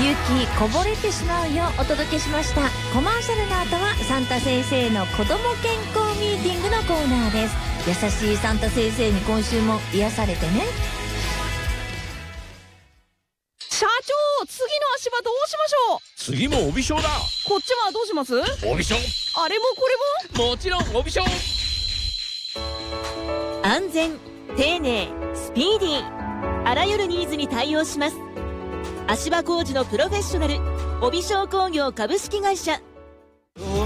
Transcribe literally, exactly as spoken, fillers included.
雪こぼれてしまうよお届けしました。コマーシャルの後はサンタ先生の子ども健康ミーティングのコーナーです。優しいサンタ先生に今週も癒されてね。 社長、次の足場どうしましょう。 次も帯章だ。 こっちはどうします？ 帯章。 あれもこれももちろん帯章。 安全、丁寧、スピーディー、あらゆるニーズに対応します。足場工事のプロフェッショナル、帯章工業株式会社。